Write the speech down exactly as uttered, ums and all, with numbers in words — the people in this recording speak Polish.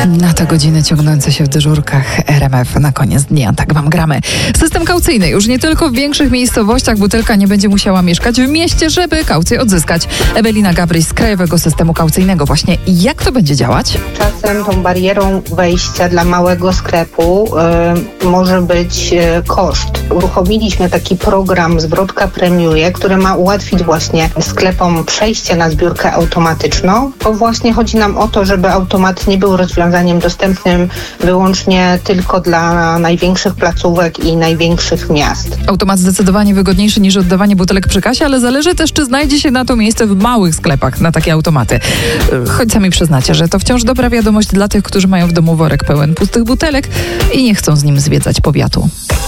Na te godziny ciągnące się w dyżurkach R M F na koniec dnia. Tak wam gramy. System kaucyjny. Już nie tylko w większych miejscowościach butelka nie będzie musiała mieszkać w mieście, żeby kaucję odzyskać. Ewelina Gabryś z Krajowego Systemu Kaucyjnego. Właśnie jak to będzie działać? Czasem tą barierą wejścia dla małego sklepu y, może być y, koszt. Uruchomiliśmy taki program Zwrotka Premiuje, który ma ułatwić właśnie sklepom przejście na zbiórkę automatyczną, bo właśnie chodzi nam o to, żeby automat nie był rozwiązaniem dostępnym wyłącznie tylko dla największych placówek i największych miast. Automat zdecydowanie wygodniejszy niż oddawanie butelek przy kasie, ale zależy też, czy znajdzie się na to miejsce w małych sklepach na takie automaty. Choć sami przyznacie, że to wciąż dobra wiadomość dla tych, którzy mają w domu worek pełen pustych butelek i nie chcą z nim zwiedzać powiatu.